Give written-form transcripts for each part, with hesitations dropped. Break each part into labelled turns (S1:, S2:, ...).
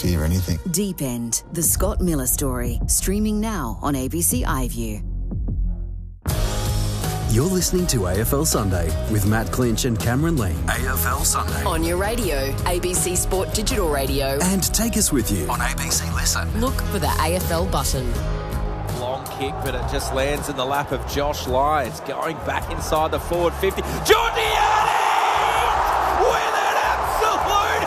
S1: fear anything.
S2: Deep End, the Scott Miller story, streaming now on ABC iView.
S3: You're listening to AFL Sunday with Matt Clinch and Cameron Ling. AFL Sunday.
S4: On your radio, ABC Sport Digital Radio.
S3: And take us with you on ABC Listen.
S4: Look for the AFL button.
S5: Long kick, but it just lands in the lap of Josh Lyons. Going back inside the forward 50. Georgiades with an absolute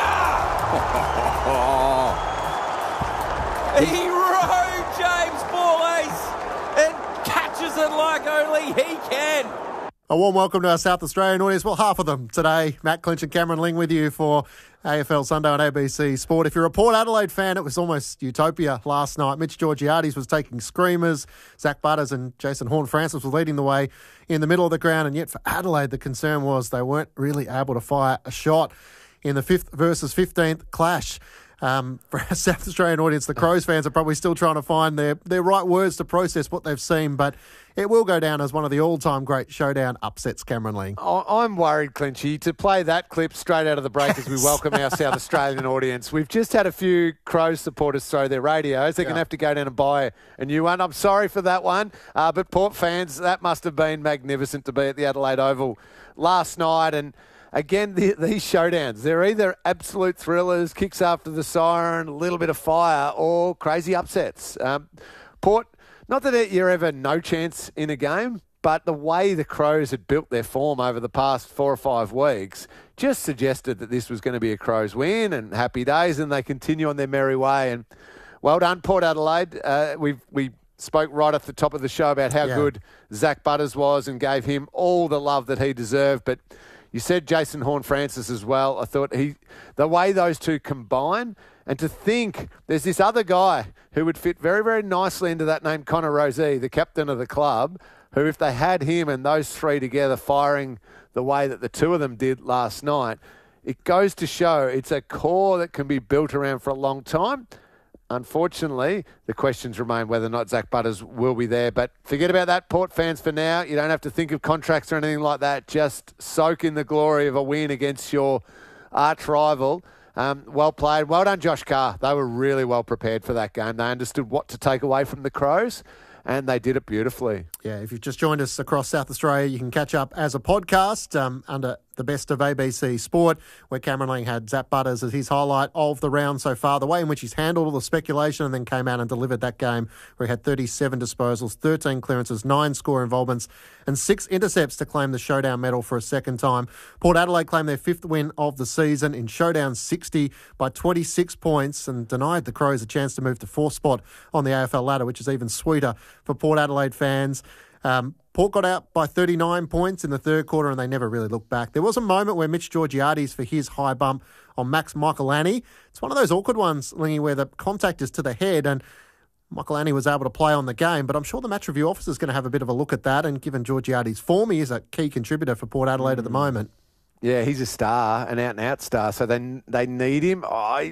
S5: hanger! He rode James Borlase and catches it like only he can.
S6: A warm welcome to our South Australian audience. Well, half of them today. Matt Clinch and Cameron Ling with you for AFL Sunday on ABC Sport. If you're a Port Adelaide fan, it was almost utopia last night. Mitch Georgiades was taking screamers. Zach Butters and Jason Horne-Francis were leading the way in the middle of the ground. And yet for Adelaide, the concern was they weren't really able to fire a shot in the 5th versus 15th clash. For our South Australian audience, the Crows fans are probably still trying to find their right words to process what they've seen, but it will go down as one of the all-time great showdown upsets, Cameron Ling.
S7: I'm worried, Clinchy, to play that clip straight out of the break as we welcome our South Australian audience. We've just had a few Crows supporters throw their radios. They're going to have to go down and buy a new one. I'm sorry for that one, but Port fans, that must have been magnificent to be at the Adelaide Oval last night. And again, these showdowns, they're either absolute thrillers, kicks after the siren, a little bit of fire, or crazy upsets. Port, not that you're ever no chance in a game, but the way the Crows had built their form over the past 4 or 5 weeks just suggested that this was going to be a Crows win and happy days, and they continue on their merry way. And well done, Port Adelaide. We spoke right off the top of the show about how good Zach Butters was and gave him all the love that he deserved, but you said Jason Horne-Francis as well. I thought the way those two combine, and to think there's this other guy who would fit very, very nicely into that name, Connor Rozee, the captain of the club, who if they had him and those three together firing the way that the two of them did last night, it goes to show it's a core that can be built around for a long time. Unfortunately, the questions remain whether or not Zach Butters will be there. But forget about that, Port fans, for now. You don't have to think of contracts or anything like that. Just soak in the glory of a win against your arch rival. Well played. Well done, Josh Carr. They were really well prepared for that game. They understood what to take away from the Crows, and they did it beautifully. Yeah, if you've just joined us across South Australia, you can catch up as a podcast under the best of ABC Sport, where Cameron Ling had Zach Butters as his highlight of the round so far. The way in which he's handled all the speculation and then came out and delivered that game, where he had 37 disposals, 13 clearances, 9 score involvements and 6 intercepts to claim the showdown medal for a second time. Port Adelaide claimed their 5th win of the season in showdown 60 by 26 points and denied the Crows a chance to move to 4th spot on the AFL ladder, which is even sweeter for Port Adelaide fans. Port got out by 39 points in the third quarter and they never really looked back. There was a moment where Mitch Georgiades, for his high bump on Max Michaelani, it's one of those awkward ones, Lingy, where the contact is to the head and Michaelani was able to play on the game, but I'm sure the match review officer is going to have a bit of a look at that, and given Georgiades' form, he is a key contributor for Port Adelaide at the moment. Yeah, he's a star, an out-and-out star, so they need him.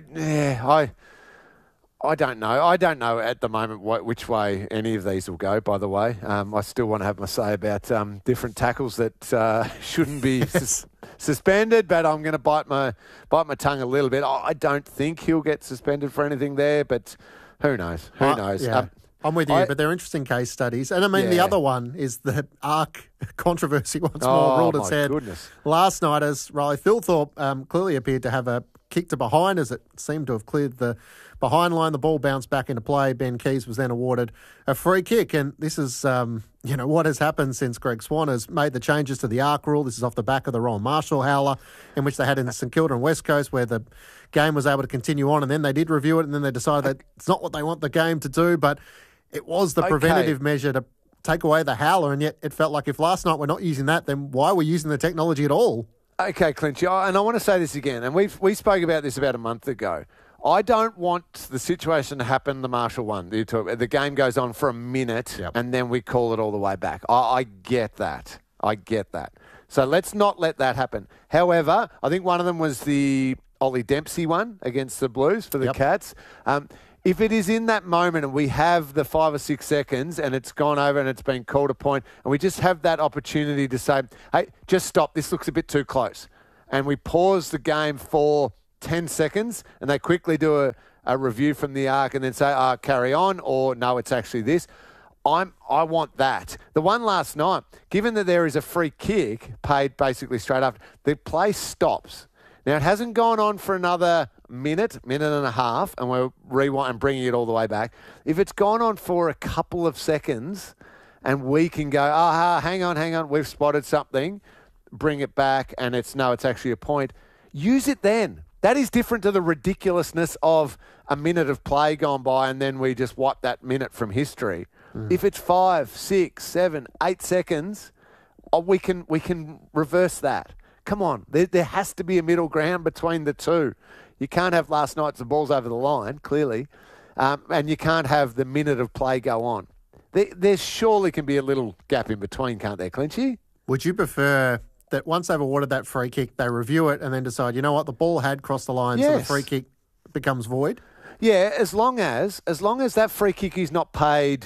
S7: I don't know. I don't know at the moment which way any of these will go, by the way. I still want to have my say about different tackles that shouldn't be suspended, but I'm going to bite my tongue a little bit. I don't think he'll get suspended for anything there, but who knows? Who knows?
S6: Yeah. I'm with you, but they're interesting case studies. And I mean, the other one is the ARC controversy once more ruled its head last night as Riley Thilthorpe clearly appeared to have a kick to behind as it seemed to have cleared the behind line. The ball bounced back into play. Ben Keys was then awarded a free kick. And this is, what has happened since Greg Swan has made the changes to the ARC rule. This is off the back of the Royal Marshall howler in which they had in St Kilda and West Coast, where the game was able to continue on. And then they did review it and then they decided that it's not what they want the game to do, but it was the preventative measure to take away the howler. And yet it felt like if last night we're not using that, then why are we using the technology at all? Okay, Clinchy, and I want to say this again, and we spoke about this about a month ago. I don't want the situation to happen, the Marshall one. The game goes on for a minute and then we call it all the way back. I get that. So let's not let that happen. However, I think one of them was the Ollie Dempsey one against the Blues for the Cats. If it is in that moment and we have the 5 or 6 seconds and it's gone over and it's been called a point and we just have that opportunity to say, hey, just stop, this looks a bit too close. And we pause the game for
S7: 10 seconds and they quickly do a review from the arc and then say, carry on, or no, it's actually this. I want that. The one last night, given that there is a free kick paid basically straight after, the play stops. Now, it hasn't gone on for another minute and a half, and we're rewind and bringing it all the way back. If it's gone on for a couple of seconds and we can go, hang on, we've spotted something, bring it back, and it's actually a point, use it then. That is different to the ridiculousness of a minute of play gone by and then we just wipe that minute from history. If it's 5, 6, 7, 8 seconds, we can reverse that. Come on, there has to be a middle ground between the two. You can't have last night's the ball's over the line, clearly, and you can't have the minute of play go on. There surely can be a little gap in between, can't there, Clinchy?
S6: Would you prefer that once they've awarded that free kick, they review it and then decide, you know what, the ball had crossed the line, so the free kick becomes void?
S7: Yeah, as long as that free kick is not paid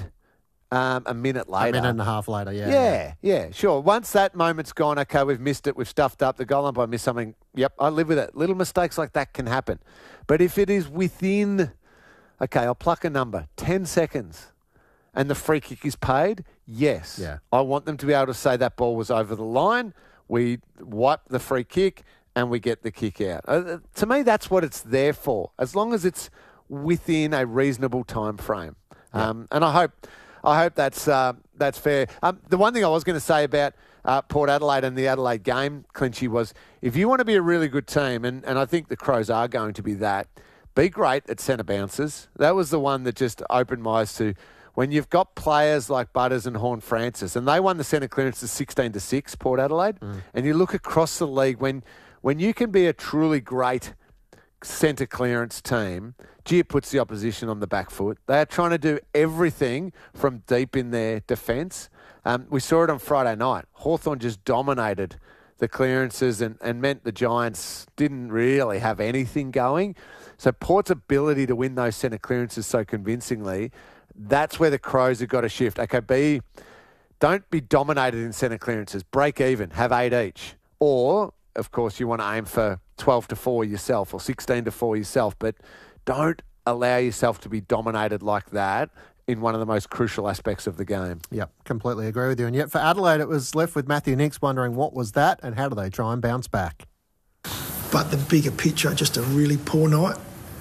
S7: a minute later.
S6: A minute and a half later, yeah,
S7: sure. Once that moment's gone, okay, we've missed it, we've stuffed up, the goal umpire missed something, yep, I live with it. Little mistakes like that can happen. But if it is within, okay, I'll pluck a number, 10 seconds, and the free kick is paid, yes.
S6: Yeah.
S7: I want them to be able to say that ball was over the line, we wipe the free kick, and we get the kick out. To me, that's what it's there for, as long as it's within a reasonable time frame. Yeah. And I hope that's fair. The one thing I was going to say about Port Adelaide and the Adelaide game, Clinchy, was if you want to be a really good team, and I think the Crows are going to be that, be great at centre bounces. That was the one that just opened my eyes to when you've got players like Butters and Horne-Francis, and they won the centre clearances 16-6, Port Adelaide, and you look across the league, when you can be a truly great centre clearance team, it puts the opposition on the back foot. They are trying to do everything from deep in their defence. We saw it on Friday night. Hawthorn just dominated the clearances and meant the Giants didn't really have anything going. So Port's ability to win those centre clearances so convincingly, that's where the Crows have got to shift. Okay, don't be dominated in centre clearances. Break even. Have 8 each. Or, of course, you want to aim for 12-4 yourself or 16-4 yourself, but don't allow yourself to be dominated like that in one of the most crucial aspects of the game.
S6: Yep, completely agree with you. And yet for Adelaide, it was left with Matthew Nicks wondering what was that and how do they try and bounce back.
S1: But the bigger picture, just a really poor night.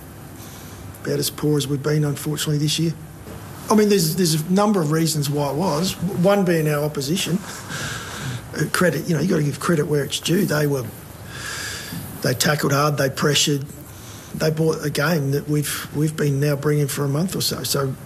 S1: About as poor as we've been, unfortunately, this year. I mean, there's a number of reasons why it was. One being our opposition. Credit, you got to give credit where it's due. They tackled hard, they pressured, they bought a game that we've been now bringing for a month or so. So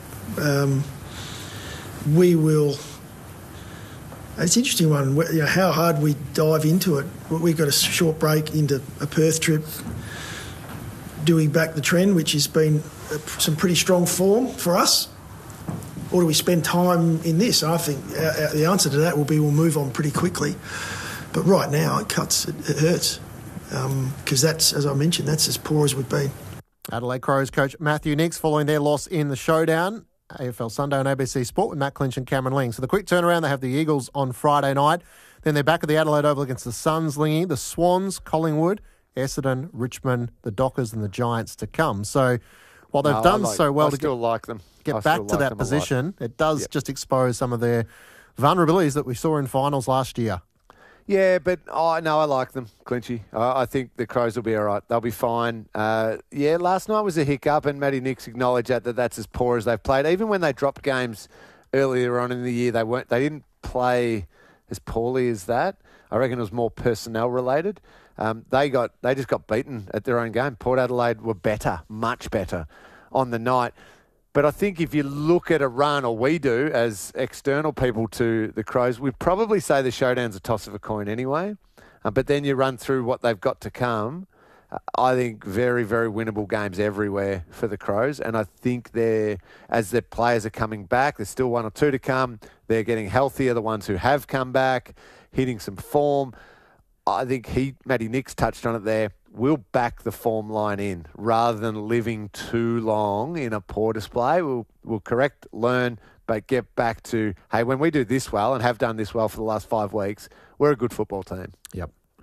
S1: we will. It's an interesting one. How hard we dive into it. We've got a short break into a Perth trip. Do we back the trend, which has been some pretty strong form for us? Or do we spend time in this? And I think the answer to that will be we'll move on pretty quickly. But right now, it hurts. Because that's, as I mentioned, that's as poor as we've been.
S6: Adelaide Crows coach Matthew Nicks following their loss in the showdown. AFL Sunday on ABC Sport with Matt Clinch and Cameron Ling. So the quick turnaround, they have the Eagles on Friday night. Then they're back at the Adelaide Oval against the Suns, Lingy, the Swans, Collingwood, Essendon, Richmond, the Dockers and the Giants to come. So while they've done so well to get back to that position, it does just expose some of their vulnerabilities that we saw in finals last year.
S7: Yeah, but I like them, Clinchy. I think the Crows will be all right. They'll be fine. Last night was a hiccup, and Matty Nicks acknowledged that's as poor as they've played. Even when they dropped games earlier on in the year, they didn't play as poorly as that. I reckon it was more personnel related. They just got beaten at their own game. Port Adelaide were better, much better on the night. But I think if you look at a run, or we do as external people to the Crows, we'd probably say the showdown's a toss of a coin anyway. But then you run through what they've got to come. I think very, very winnable games everywhere for the Crows. And I think as their players are coming back, there's still 1 or 2 to come. They're getting healthier, the ones who have come back, hitting some form. I think Matty Nicks touched on it there. We'll back the form line in rather than living too long in a poor display. We'll correct, learn, but get back to, hey, when we do this well and have done this well for the last 5 weeks, we're a good football team.
S6: Yep.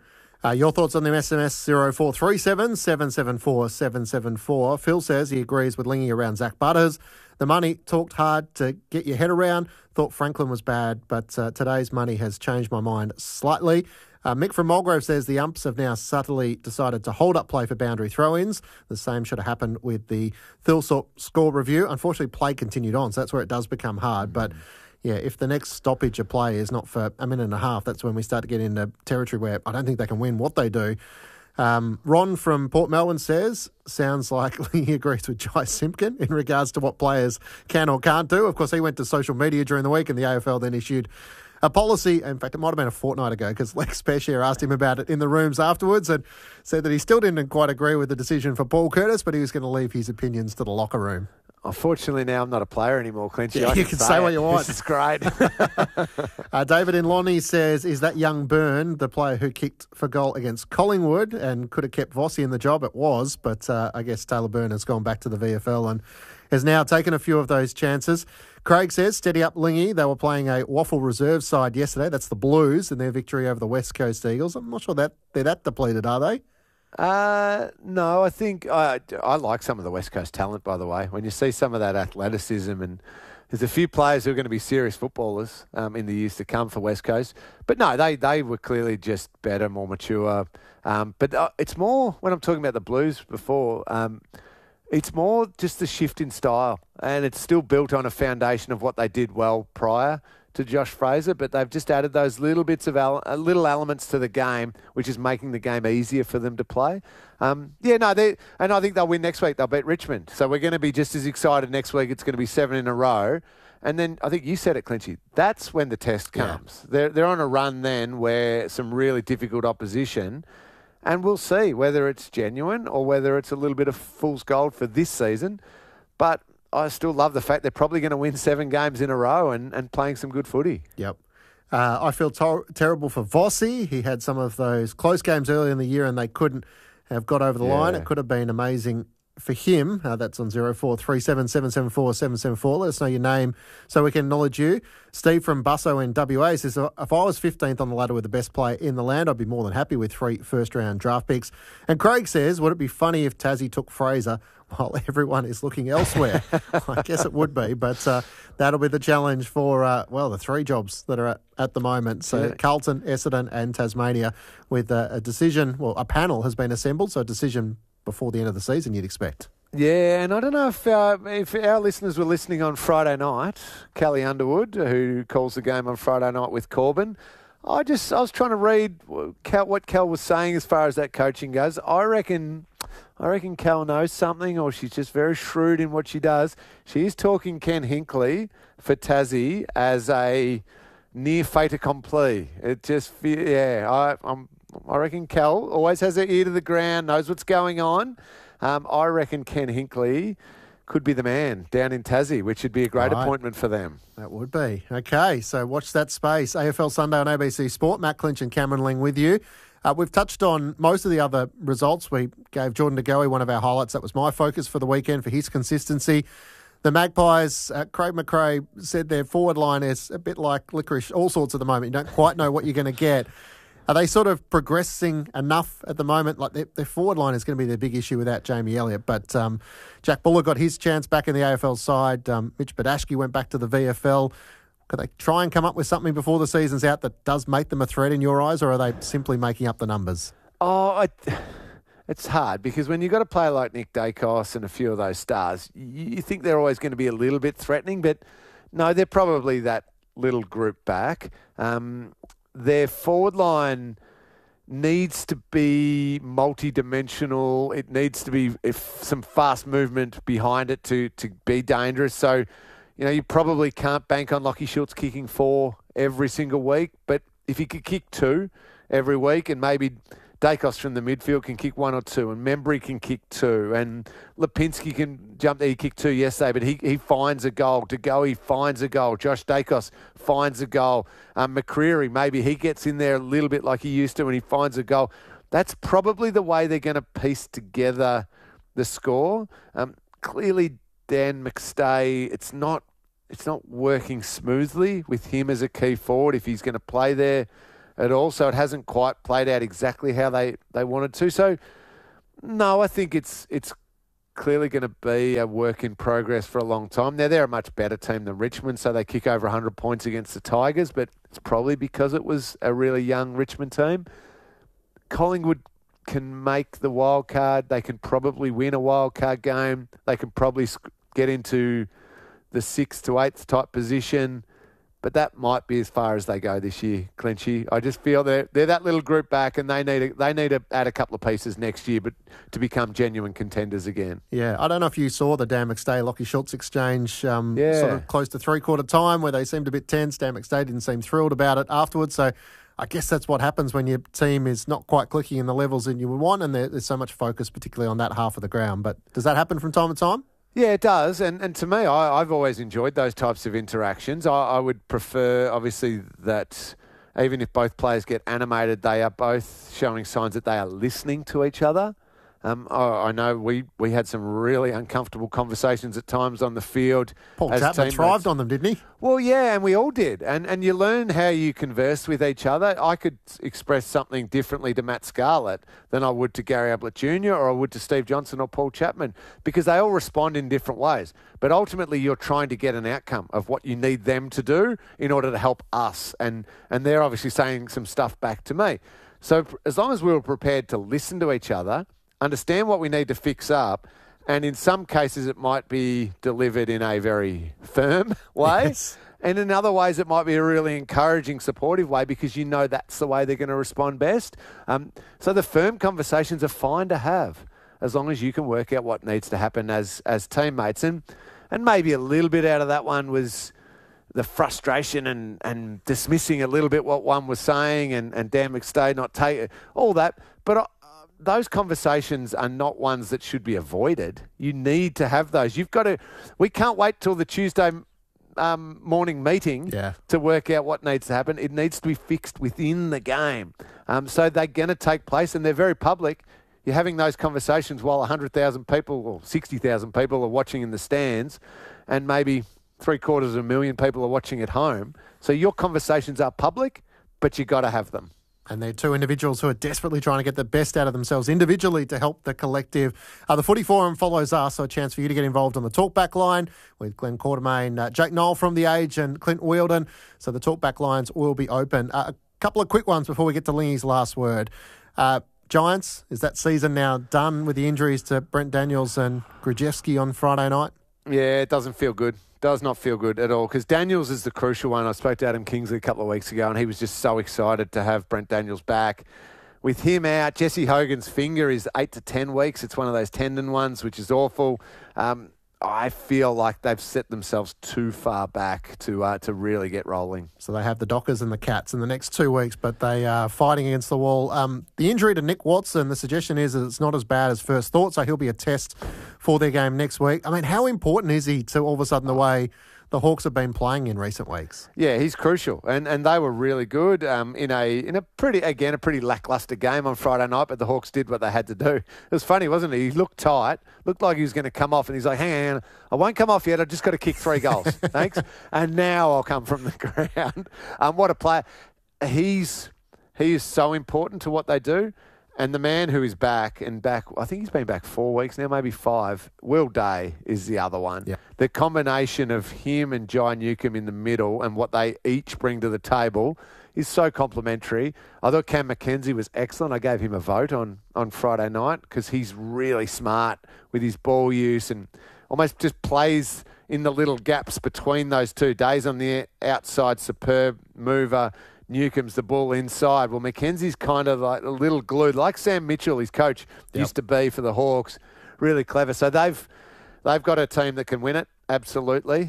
S6: Your thoughts on the SMS 0437 774 774. Phil says he agrees with Lingy around Zach Butters. The money talked hard to get your head around. Thought Franklin was bad, but today's money has changed my mind slightly. Mick from Mulgrave says the umps have now subtly decided to hold up play for boundary throw-ins. The same should have happened with the Thilthorpe score review. Unfortunately, play continued on, so that's where it does become hard. But yeah, if the next stoppage of play is not for a minute and a half, that's when we start to get into territory where I don't think they can win what they do. Ron from Port Melbourne says, sounds like he agrees with Jai Simpkin in regards to what players can or can't do. Of course, he went to social media during the week and the AFL then issued a policy. In fact, it might have been a fortnight ago because Lex Peshier asked him about it in the rooms afterwards and said that he still didn't quite agree with the decision for Paul Curtis, but he was going to leave his opinions to the locker room.
S7: Unfortunately, now I'm not a player anymore, Clinchy.
S6: Yeah, you can say what you want.
S7: This is great.
S6: David in Lonnie says, is that young Byrne the player who kicked for goal against Collingwood and could have kept Vossi in the job? It was, but I guess Taylor Byrne has gone back to the VFL and has now taken a few of those chances. Craig says, steady up, Lingy. They were playing a Waffle reserve side yesterday. That's the Blues in their victory over the West Coast Eagles. I'm not sure that they're that depleted, are they?
S7: No, I think I like some of the West Coast talent, by the way. When you see some of that athleticism, and there's a few players who are going to be serious footballers in the years to come for West Coast. But no, they were clearly just better, more mature. But it's more, when I'm talking about the Blues before, it's more just the shift in style. And it's still built on a foundation of what they did well prior to Josh Fraser, but they've just added those little bits of little elements to the game, which is making the game easier for them to play. And I think they'll win next week. They'll beat Richmond. So we're going to be just as excited next week. It's going to be 7 in a row. And then I think you said it, Clinchy, that's when the test comes. Yeah. They're on a run then where some really difficult opposition, and we'll see whether it's genuine or whether it's a little bit of fool's gold for this season. But I still love the fact they're probably going to win 7 games in a row and playing some good footy.
S6: Yep. I feel terrible for Vossi. He had some of those close games early in the year and they couldn't have got over the line. It could have been amazing for him. That's on 0437 774 774. Let us know your name so we can acknowledge you. Steve from Busso in WA says, if I was 15th on the ladder with the best player in the land, I'd be more than happy with 3 first-round draft picks. And Craig says, would it be funny if Tassie took Fraser while everyone is looking elsewhere? I guess it would be, but that'll be the challenge for, the 3 jobs that are at the moment. So Carlton, Essendon and Tasmania with a decision. Well, a panel has been assembled, so a decision before the end of the season, you'd expect.
S7: Yeah, and I don't know if our listeners were listening on Friday night, Callie Underwood, who calls the game on Friday night with Corbin. I was trying to read what Cal was saying as far as that coaching goes. I reckon Cal knows something, or she's just very shrewd in what she does. She is talking Ken Hinkley for Tassie as a near fait accompli. It just, I reckon Cal always has her ear to the ground, knows what's going on. I reckon Ken Hinkley could be the man down in Tassie, which would be a great appointment for them.
S6: That would be. Okay, so watch that space. AFL Sunday on ABC Sport. Matt Clinch and Cameron Ling with you. We've touched on most of the other results. We gave Jordan De Goey one of our highlights. That was my focus for the weekend for his consistency. The Magpies, Craig McRae said their forward line is a bit like licorice, all sorts at the moment. You don't quite know what you're going to get. Are they sort of progressing enough at the moment? Like their forward line is going to be their big issue without Jamie Elliott. But Jack Buller got his chance back in the AFL side. Mitch Badashki went back to the VFL. Could they try and come up with something before the season's out that does make them a threat in your eyes, or are they simply making up the numbers?
S7: It's hard because when you've got a player like Nick Dacos and a few of those stars, you think they're always going to be a little bit threatening, but no, they're probably that little group back. Their forward line needs to be multi-dimensional. It needs to be some fast movement behind it to be dangerous. So, you probably can't bank on Lachie Schultz kicking 4 every single week, but if he could kick 2 every week and maybe Dacos from the midfield can kick 1 or 2 and Membry can kick 2 and Lipinski can jump there. He kicked 2 yesterday, but he finds a goal. De Goey finds a goal. Josh Dacos finds a goal. McCreary, maybe he gets in there a little bit like he used to and he finds a goal. That's probably the way they're going to piece together the score. Clearly, Dan McStay, it's not working smoothly with him as a key forward if he's going to play there at all, so it hasn't quite played out exactly how they wanted to. So, no, I think it's clearly going to be a work in progress for a long time. Now, they're a much better team than Richmond, so they kick over 100 points against the Tigers, but it's probably because it was a really young Richmond team. Collingwood can make the wild card. They can probably win a wild card game. They can probably get into the 6th to 8th type position. But that might be as far as they go this year, Clinchy. I just feel they're that little group back, and they need to add a couple of pieces next year, but to become genuine contenders again.
S6: Yeah, I don't know if you saw the Dan McStay Lockie Schultz exchange, sort of close to 3/4 time, where they seemed a bit tense. Dan McStay didn't seem thrilled about it afterwards. So I guess that's what happens when your team is not quite clicking in the levels that you would want, and there's so much focus, particularly on that half of the ground. But does that happen from time to time?
S7: Yeah, it does. And to me, I've always enjoyed those types of interactions. I would prefer, obviously, that even if both players get animated, they are both showing signs that they are listening to each other. I know we had some really uncomfortable conversations at times on the field.
S6: Paul Chapman thrived on them, didn't he?
S7: Well, yeah, and we all did. And you learn how you converse with each other. I could express something differently to Matt Scarlett than I would to Gary Ablett Jr. or I would to Steve Johnson or Paul Chapman, because they all respond in different ways. But ultimately, you're trying to get an outcome of what you need them to do in order to help us. And they're obviously saying some stuff back to me. So as long as we were prepared to listen to each other, understand what we need to fix up, and in some cases it might be delivered in a very firm way, yes. And in other ways it might be a really encouraging, supportive way, because you know that's the way they're going to respond best. So the firm conversations are fine to have, as long as you can work out what needs to happen as teammates. And maybe a little bit out of that one was the frustration and dismissing a little bit what one was saying, and Dan McStay not taking all that. But those conversations are not ones that should be avoided. You need to have those. We can't wait till the Tuesday morning meeting to work out what needs to happen. It needs to be fixed within the game. So they're going to take place, and they're very public. You're having those conversations while 100,000 people or 60,000 people are watching in the stands, and maybe 750,000 people are watching at home. So your conversations are public, but you got to have them.
S6: And they're two individuals who are desperately trying to get the best out of themselves individually to help the collective. The Footy Forum follows us, so a chance for you to get involved on the Talkback line with Glenn Quartermain, Jake Knoll from The Age and Clint Wheeldon. So the Talkback lines will be open. A couple of quick ones before we get to Lingy's last word. Giants, is that season now done with the injuries to Brent Daniels and Grajewski on Friday night?
S7: Yeah, it doesn't feel good. Does not feel good at all, because Daniels is the crucial one. I spoke to Adam Kingsley a couple of weeks ago, and he was just so excited to have Brent Daniels back. With him out, Jesse Hogan's finger is 8 to 10 weeks. It's one of those tendon ones, which is awful. I feel like they've set themselves too far back to really get rolling.
S6: So they have the Dockers and the Cats in the next 2 weeks, but they are fighting against the wall. The injury to Nick Watson, the suggestion is that it's not as bad as first thought, so he'll be a test for their game next week. I mean, how important is he to all of a sudden the way the Hawks have been playing in recent weeks?
S7: Yeah, he's crucial, and they were really good in a pretty lackluster game on Friday night, but the Hawks did what they had to do. It was funny, wasn't it? He looked tight, looked like he was going to come off, and he's like, hang on, I won't come off yet, I've just got to kick 3 goals, thanks, and now I'll come from the ground. What a player. He is so important to what they do. And the man who is back, I think he's been back 4 weeks now, maybe 5. Will Day is the other one. Yeah. The combination of him and Jai Newcomb in the middle and what they each bring to the table is so complimentary. I thought Cam Mackenzie was excellent. I gave him a vote on Friday night because he's really smart with his ball use and almost just plays in the little gaps between those two days on the outside, superb mover. Newcomb's the ball inside. Well, Mackenzie's kind of like a little glued, like Sam Mitchell, his coach, used to be for the Hawks. Really clever. So they've got a team that can win it, absolutely.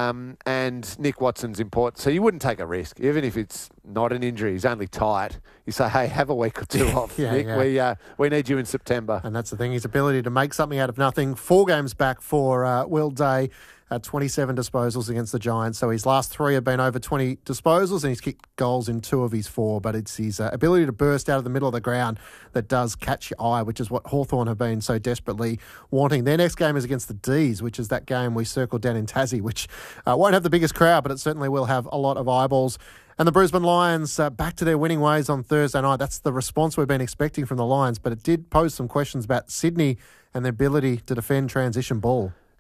S7: And Nick Watson's important. So you wouldn't take a risk, even if it's not an injury. He's only tight. You say, hey, have a week or 2 off, Nick. Yeah. We need you in September.
S6: And that's the thing, his ability to make something out of nothing. 4 games back for Will Day. 27 disposals against the Giants. So his last 3 have been over 20 disposals and he's kicked goals in 2 of his 4. But it's his ability to burst out of the middle of the ground that does catch your eye, which is what Hawthorn have been so desperately wanting. Their next game is against the D's, which is that game we circled down in Tassie, which won't have the biggest crowd, but it certainly will have a lot of eyeballs. And the Brisbane Lions back to their winning ways on Thursday night. That's the response we've been expecting from the Lions, but it did pose some questions about Sydney and their ability to defend transition ball.